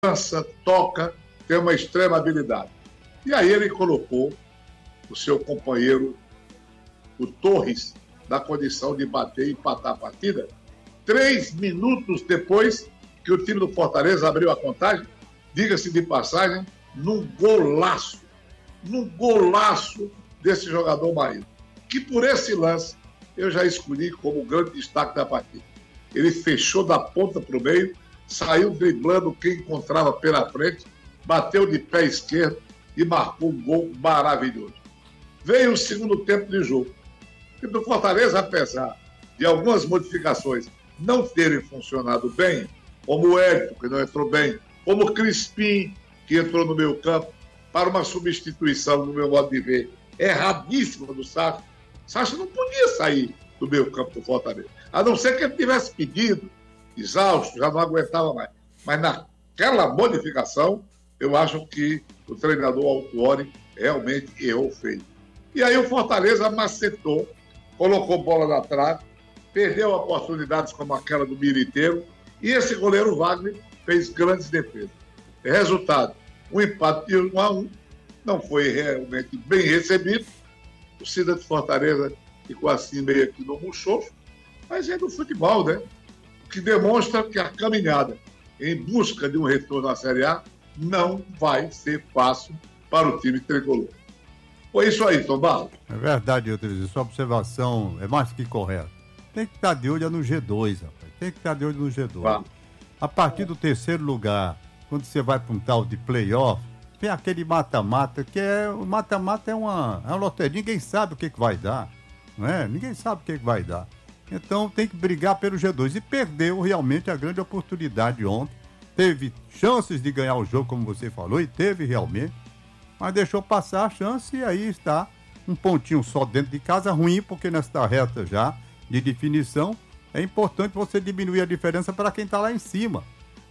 lança, toca, tem uma extrema habilidade. E aí ele colocou o seu companheiro, o Torres, na condição de bater e empatar a partida, 3 minutos depois que o time do Fortaleza abriu a contagem, diga-se de passagem, num golaço desse jogador Maílson, que por esse lance eu já escolhi como o grande destaque da partida. Ele fechou da ponta para o meio, saiu driblando quem encontrava pela frente, bateu de pé esquerdo e marcou um gol maravilhoso. Veio o segundo tempo de jogo. E do Fortaleza, apesar de algumas modificações não terem funcionado bem, como o Hélio, que não entrou bem, como o Crispim, que entrou no meio campo, para uma substituição, no meu modo de ver, erradíssima do Sacha. Sacha não podia sair do meio campo do Fortaleza, a não ser que ele tivesse pedido, exausto, já não aguentava mais. Mas naquela modificação, eu acho que o treinador Autuori realmente errou feio. E aí o Fortaleza macetou, colocou bola na trave, perdeu oportunidades como aquela do Militeiro, e esse goleiro Wagner fez grandes defesas. Resultado, um empate de 1-1, não foi realmente bem recebido. O Cida de Fortaleza ficou assim meio aqui no muxoxo, mas é do futebol, né? O que demonstra que a caminhada em busca de um retorno à Série A não vai ser fácil para o time tricolor. Foi isso aí, Tom Barros. É verdade, Eutriz, sua observação é mais que correta. Tem que estar de olho no G2, rapaz. Tem que estar de olho no G2. Tá. A partir do terceiro lugar, quando você vai para um tal de playoff, tem aquele mata-mata, que o mata-mata é uma loteria, ninguém sabe o que vai dar, não é? Ninguém sabe o que vai dar. Então tem que brigar pelo G2. E perdeu realmente a grande oportunidade ontem. Teve chances de ganhar o jogo, como você falou, e teve realmente, mas deixou passar a chance e aí está um pontinho só dentro de casa, ruim, porque nesta reta já de definição é importante você diminuir a diferença para quem está lá em cima.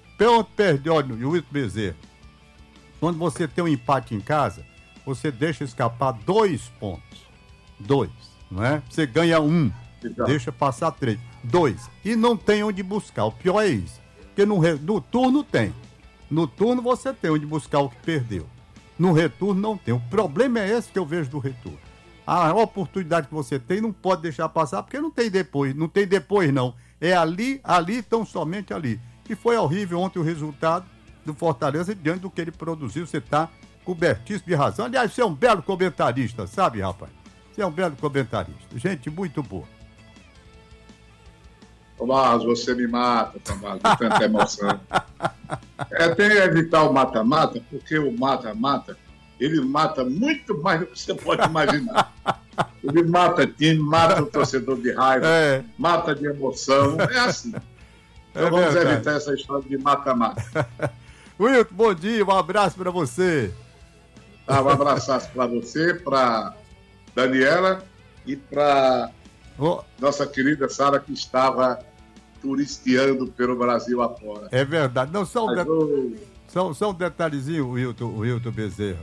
Perdeu o Wilton Bezerra. Quando você tem um empate em casa, você deixa escapar 2 pontos. 2, não é? Você ganha 1, deixa passar 3. 2. E não tem onde buscar. O pior é isso. Porque no turno tem. No turno você tem onde buscar o que perdeu. No retorno não tem. O problema é esse que eu vejo do retorno. A oportunidade que você tem não pode deixar passar, porque não tem depois. Não tem depois, não. É ali, tão somente ali. E foi horrível ontem o resultado do Fortaleza diante do que ele produziu. Você está cobertíssimo de razão. Aliás, você é um belo comentarista, sabe, rapaz? Você é um belo comentarista. Gente muito boa. Tomás, você me mata, Tomás, de tanta emoção. Tem que evitar o mata-mata, porque o mata-mata, ele mata muito mais do que você pode imaginar. Ele mata time, mata o torcedor de raiva, mata de emoção, é assim. Então vamos evitar essa história de mata-mata. Wilton, bom dia, um abraço para você. Um abraço para você, para Daniela e para nossa querida Sara, que estava turisteando pelo Brasil afora. É verdade. Não, só um detalhezinho, Wilton Bezerra.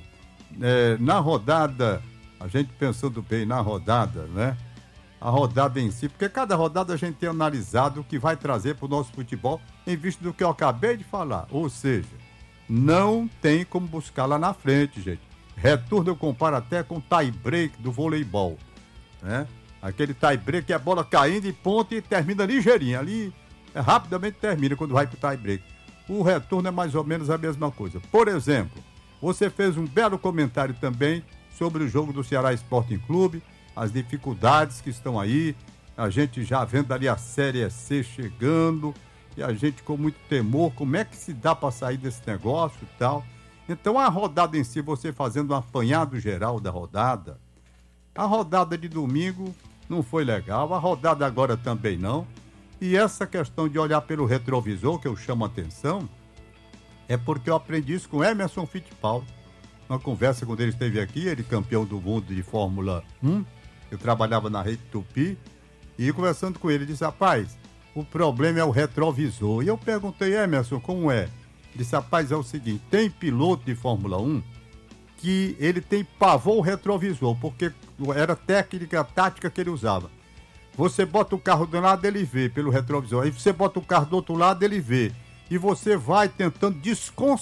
Na rodada, a gente pensando bem na rodada, né? A rodada em si, porque cada rodada a gente tem analisado o que vai trazer para o nosso futebol em vista do que eu acabei de falar. Ou seja, não tem como buscar lá na frente, gente. Retorno eu comparo até com o tie-break do voleibol, né? Aquele tie-break que é a bola caindo e ponta e termina ligeirinho. Ali rapidamente termina quando vai pro tie-break. O retorno é mais ou menos a mesma coisa. Por exemplo, você fez um belo comentário também sobre o jogo do Ceará Sporting Clube, as dificuldades que estão aí, a gente já vendo ali a Série C chegando, e a gente com muito temor, como é que se dá para sair desse negócio e tal. Então a rodada em si, você fazendo um apanhado geral da rodada, a rodada de domingo não foi legal, a rodada agora também não. E essa questão de olhar pelo retrovisor, que eu chamo a atenção, é porque eu aprendi isso com Emerson Fittipaldi. Uma conversa quando ele esteve aqui, ele campeão do mundo de Fórmula 1, eu trabalhava na Rede Tupi, e conversando com ele, ele disse, rapaz, o problema é o retrovisor. E eu perguntei, Emerson, como é? Ele disse, rapaz, é o seguinte, tem piloto de Fórmula 1 que ele tem pavor ao retrovisor, porque era técnica, tática que ele usava. Você bota o carro de um lado, ele vê pelo retrovisor. Aí você bota o carro do outro lado, ele vê. E você vai tentando desconcertar